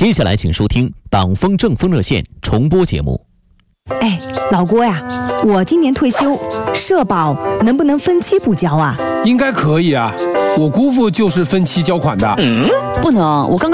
接下来请收听党风政风热线重播节目。 哎，老郭呀，我今年退休，社保能不能分期补交啊？ 应该可以啊，我姑父就是分期交款的。 不能，我刚刚